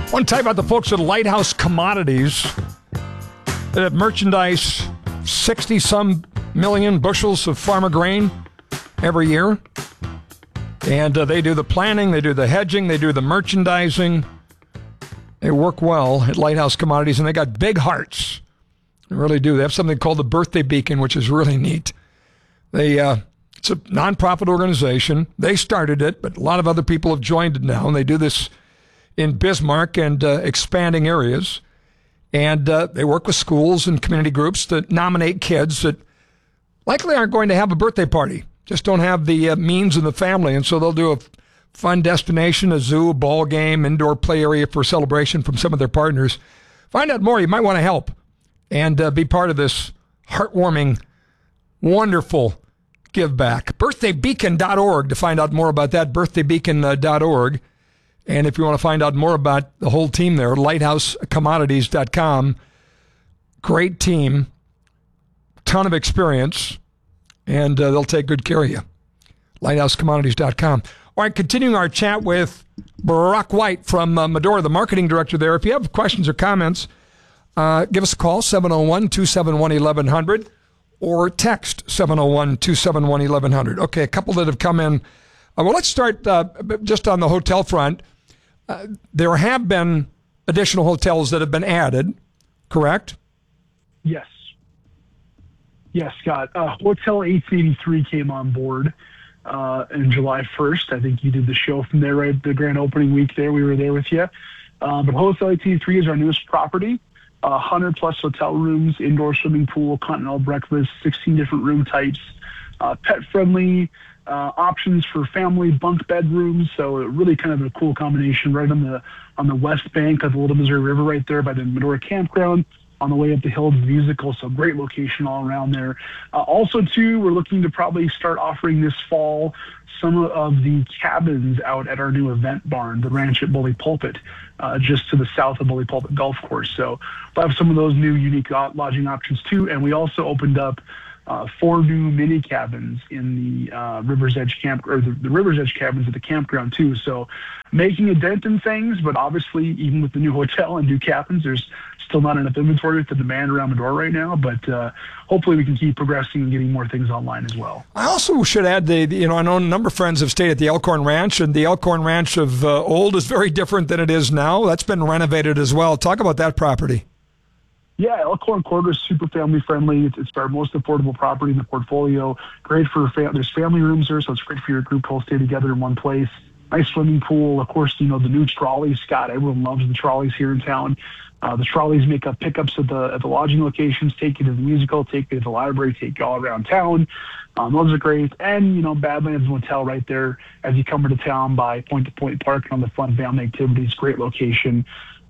Want to tell you about the folks at Lighthouse Commodities that have merchandise 60-some million bushels of farmer grain every year. And they do the planning, they do the hedging, they do the merchandising. They work well at Lighthouse Commodities, and they got big hearts. They really do. They have something called the Birthday Beacon, which is really neat. It's a nonprofit organization. They started it, but a lot of other people have joined it now, and they do this in Bismarck and expanding areas. And they work with schools and community groups to nominate kids that likely aren't going to have a birthday party, just don't have the means in the family. And so they'll do a fun destination, a zoo, a ball game, indoor play area for celebration from some of their partners. Find out more. You might want to help and be part of this heartwarming, wonderful give back. Birthdaybeacon.org to find out more about that, birthdaybeacon.org. And if you want to find out more about the whole team there, lighthousecommodities.com. Great team, ton of experience, and they'll take good care of you. Lighthousecommodities.com. All right, continuing our chat with Brock White from Medora, the marketing director there. If you have questions or comments, give us a call, 701-271-1100, or text 701-271-1100. Okay, a couple that have come in. Well, let's start just on the hotel front. There have been additional hotels that have been added, correct? Yes. Yes, Scott. Hotel 1883 came on board in July 1st. I think you did the show from there, right? The grand opening week there. We were there with you. But Hotel 1883 is our newest property. 100-plus hotel rooms, indoor swimming pool, continental breakfast, 16 different room types, pet-friendly, options for family bunk bedrooms. So really kind of a cool combination right on the west bank of the Little Missouri River right there by the Medora Campground on the way up the hill to the musical. So great location all around there. Also, too, we're looking to probably start offering this fall some of the cabins out at our new event barn, the Ranch at Bully Pulpit, just to the south of Bully Pulpit Golf Course. So we'll have some of those new unique lodging options, too. And we also opened up 4 new mini cabins in the River's Edge camp, or the River's Edge cabins at the campground too. So making a dent in things, but obviously even with the new hotel and new cabins, there's still not enough inventory to demand around Medora right now. But hopefully we can keep progressing and getting more things online as well. I also should add I know a number of friends have stayed at the Elkhorn Ranch, and the Elkhorn Ranch of old is very different than it is now. That's been renovated as well. Talk about that property. Yeah, Elkhorn Quarter is super family friendly. It's our most affordable property in the portfolio. Great for there's family rooms there, so it's great for your group to all stay together in one place. Nice swimming pool. Of course, the new trolleys, Scott. Everyone loves the trolleys here in town. The trolleys make up pickups at the lodging locations, take you to the musical, take you to the library, take you all around town. Those are great. And, Badlands Motel right there as you come into town by point-to-point parking on the fun family activities. Great location.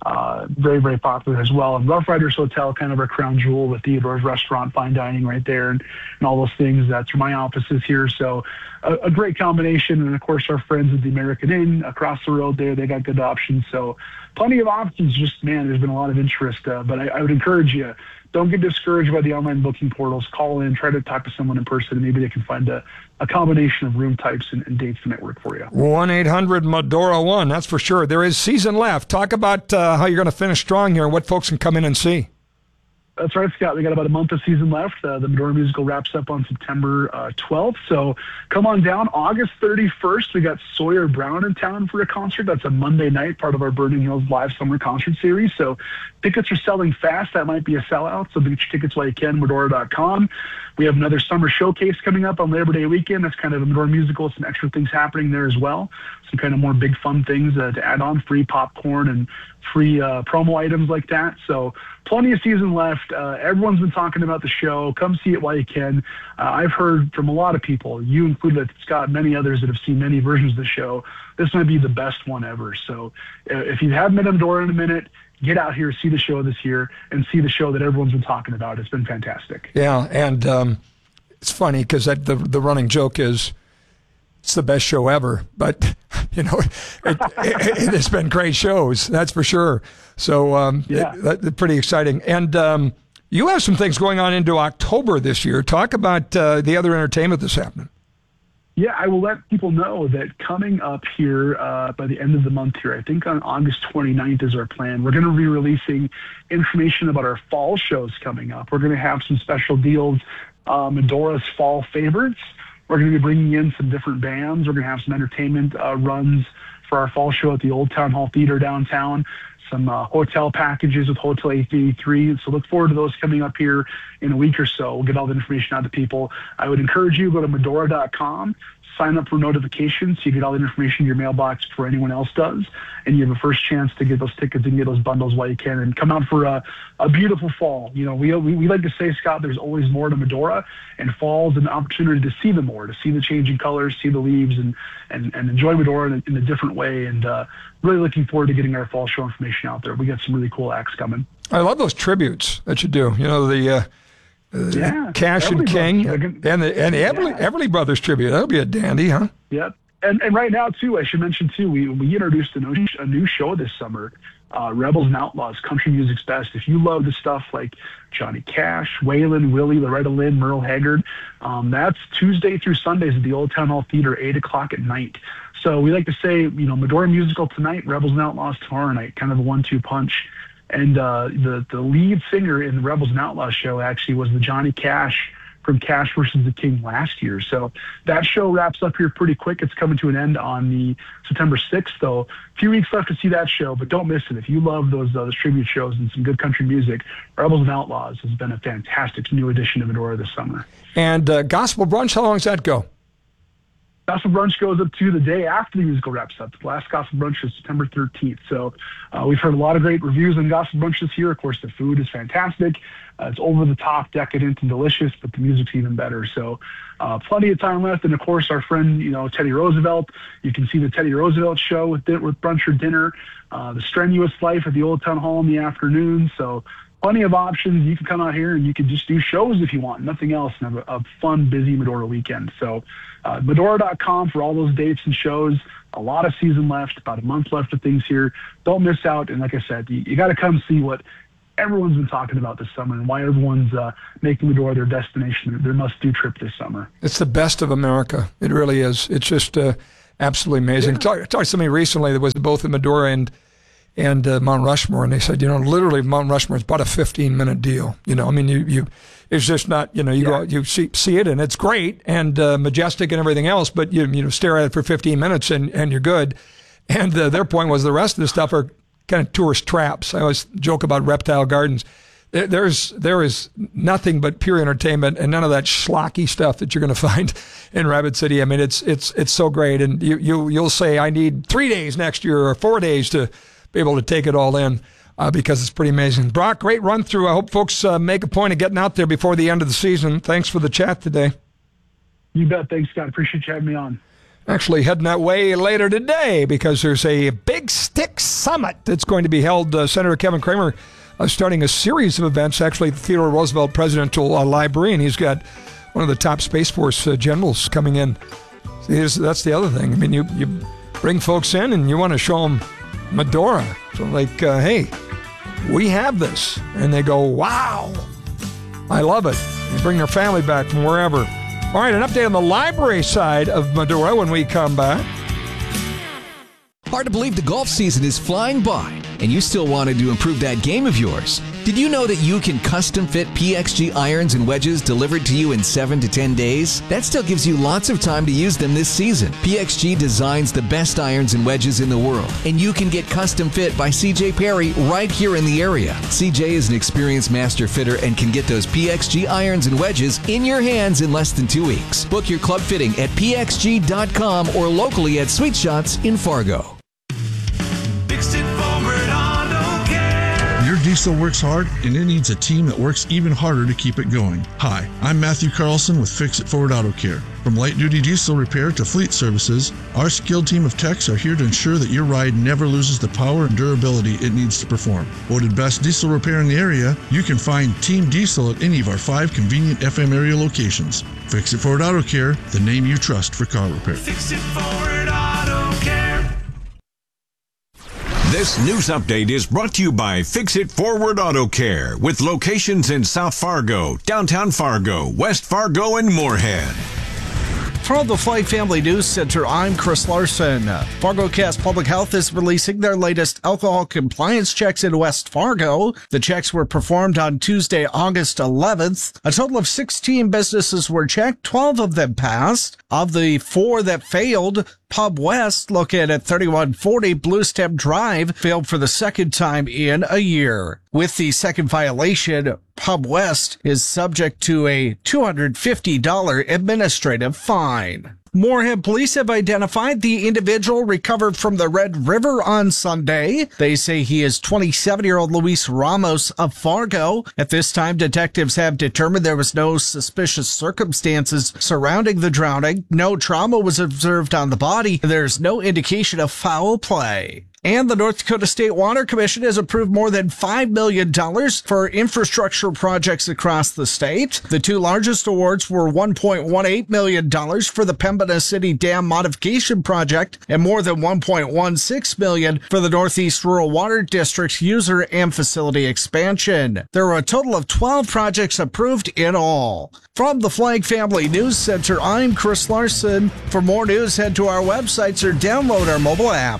Very, very popular as well. And Rough Riders Hotel, kind of our crown jewel with Theodore's Restaurant, fine dining right there, and all those things. That's where my office is here. So a great combination. And, of course, our friends at the American Inn across the road there, they got good options. So plenty of options. Just, man, there's been a lot of interest. But I would encourage you, don't get discouraged by the online booking portals. Call in, try to talk to someone in person, and maybe they can find a combination of room types and dates that might work for you. 1-800-MEDORA-1, that's for sure. There is season left. Talk about how you're going to finish strong here and what folks can come in and see. That's right, Scott. We got about a month of season left. The Medora musical wraps up on September 12th. So come on down. August 31st, we got Sawyer Brown in town for a concert. That's a Monday night, part of our Burning Hills Live Summer Concert Series. So tickets are selling fast. That might be a sellout. So get your tickets while you can, Medora.com. We have another summer showcase coming up on Labor Day weekend. That's kind of a Medora musical. Some extra things happening there as well. Some kind of more big fun things to add on, free popcorn and free promo items like that. So plenty of season left. Everyone's been talking about the show. Come see it while you can. I've heard from a lot of people, you included, Scott, many others that have seen many versions of the show. This might be the best one ever. So if you haven't been to Medora in a minute, get out here, see the show this year, and see the show that everyone's been talking about. It's been fantastic. Yeah, and it's funny because the running joke is it's the best show ever. But, it has been great shows, that's for sure. So that's pretty exciting. And you have some things going on into October this year. Talk about the other entertainment that's happening. Yeah, I will let people know that coming up here by the end of the month here, I think on August 29th is our plan. We're going to be releasing information about our fall shows coming up. We're going to have some special deals, Medora's fall favorites. We're going to be bringing in some different bands. We're going to have some entertainment runs for our fall show at the Old Town Hall Theater downtown. Some hotel packages with Hotel 883. So look forward to those coming up here in a week or so. We'll get all the information out to people. I would encourage you to go to Medora.com, sign up for notifications so you get all the information in your mailbox before anyone else does, and you have a first chance to get those tickets and get those bundles while you can, and come out for a beautiful fall. You know, we like to say, Scott, there's always more to Medora, and fall is an opportunity to see the more, to see the changing colors, see the leaves, and enjoy Medora in a different way. And really looking forward to getting our fall show information out there. We got some really cool acts coming. I love those tributes that you do. You know, the Cash Everly and King Brothers. and the Everly Brothers tribute. That'll be a dandy, huh? Yep. And right now, too, I should mention, too, we introduced a new show this summer, Rebels and Outlaws, Country Music's Best. If you love the stuff like Johnny Cash, Waylon, Willie, Loretta Lynn, Merle Haggard, that's Tuesday through Sundays at the Old Town Hall Theater, 8 o'clock at night. So we like to say, you know, Medora Musical tonight, Rebels and Outlaws tomorrow night, kind of a 1-2 punch. And the lead singer in the Rebels and Outlaws show actually was the Johnny Cash from Cash versus the King last year. So that show wraps up here pretty quick. It's coming to an end on the September 6th, though. A few weeks left to see that show, but don't miss it. If you love those tribute shows and some good country music, Rebels and Outlaws has been a fantastic new addition to Medora this summer. And Gospel Brunch, how long does that go? Gospel Brunch goes up to the day after the musical wraps up. The last Gospel Brunch is September 13th. So we've heard a lot of great reviews on Gospel Brunch this year. Of course, the food is fantastic. It's over the top, decadent, and delicious, but the music's even better. So plenty of time left. And, of course, our friend, you know, Teddy Roosevelt. You can see the Teddy Roosevelt show with brunch or dinner. The Strenuous Life at the Old Town Hall in the afternoon. So plenty of options. You can come out here and you can just do shows if you want, nothing else, and have a fun, busy Medora weekend. So Medora.com for all those dates and shows. A lot of season left, about a month left of things here. Don't miss out. And like I said, you got to come see what everyone's been talking about this summer and why everyone's making Medora their destination, their must-do trip this summer. It's the best of America. It really is. It's just absolutely amazing. Yeah. I talked to somebody recently that was both in Medora and Mount Rushmore, and they said, you know, literally Mount Rushmore is about a 15-minute deal. You know, I mean, you it's just not, you know, you go out, you see it, and it's great and majestic and everything else, but you stare at it for 15 minutes and you're good. And their point was the rest of the stuff are kind of tourist traps. I always joke about Reptile Gardens. There is nothing but pure entertainment and none of that schlocky stuff that you're going to find in Rapid City. I mean, it's so great, and you'll say, I need 3 days next year or 4 days to be able to take it all in because it's pretty amazing. Brock, great run through. I hope folks make a point of getting out there before the end of the season. Thanks for the chat today. You bet. Thanks, Scott. Appreciate you having me on. Actually heading that way later today because there's a Big Stick Summit that's going to be held. Senator Kevin Cramer starting a series of events, actually at the Theodore Roosevelt Presidential Library, and he's got one of the top Space Force generals coming in. See, that's the other thing. I mean, you bring folks in and you want to show them Medora. So like, hey, we have this. And they go, wow, I love it. They bring their family back from wherever. All right, an update on the library side of Medora when we come back. Hard to believe the golf season is flying by, and you still wanted to improve that game of yours. Did you know that you can custom fit PXG irons and wedges delivered to you in 7 to 10 days? That still gives you lots of time to use them this season. PXG designs the best irons and wedges in the world, and you can get custom fit by CJ Perry right here in the area. CJ is an experienced master fitter and can get those PXG irons and wedges in your hands in less than 2 weeks. Book your club fitting at pxg.com or locally at Sweet Shots in Fargo. Your diesel works hard, and it needs a team that works even harder to keep it going. Hi, I'm Matthew Carlson with Fix It Forward Auto Care. From light-duty diesel repair to fleet services, our skilled team of techs are here to ensure that your ride never loses the power and durability it needs to perform. Voted best diesel repair in the area, you can find Team Diesel at any of our 5 convenient FM area locations. Fix It Forward Auto Care, the name you trust for car repair. Fix It Forward Auto Care. This news update is brought to you by Fix It Forward Auto Care, with locations in South Fargo, downtown Fargo, West Fargo, and Moorhead. From the Flag Family News Center, I'm Chris Larson. FargoCast Public Health is releasing their latest alcohol compliance checks in West Fargo. The checks were performed on Tuesday, August 11th. A total of 16 businesses were checked. 12 of them passed. Of the 4 that failed, Pub West, located at 3140 Bluestem Drive, failed for the second time in a year. With the second violation, Pub West is subject to a $250 administrative fine. Moorhead police have identified the individual recovered from the Red River on Sunday. They say he is 27-year-old Luis Ramos of Fargo. At this time, detectives have determined there was no suspicious circumstances surrounding the drowning. No trauma was observed on the body. There's no indication of foul play. And the North Dakota State Water Commission has approved more than $5 million for infrastructure projects across the state. The 2 largest awards were $1.18 million for the Pembina City Dam Modification Project and more than $1.16 million for the Northeast Rural Water District's user and facility expansion. There were a total of 12 projects approved in all. From the Flag Family News Center, I'm Chris Larson. For more news, head to our websites or download our mobile app.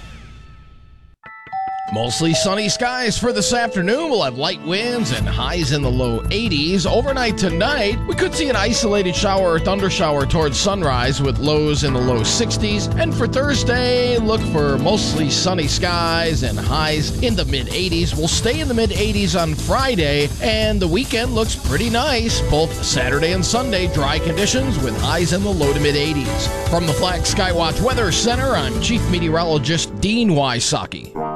Mostly sunny skies for this afternoon. We'll have light winds and highs in the low 80s. Overnight tonight, we could see an isolated shower or thundershower towards sunrise with lows in the low 60s. And for Thursday, look for mostly sunny skies and highs in the mid-80s. We'll stay in the mid-80s on Friday, and the weekend looks pretty nice. Both Saturday and Sunday, dry conditions with highs in the low to mid-80s. From the Flag Skywatch Weather Center, I'm Chief Meteorologist Dean Wysocki.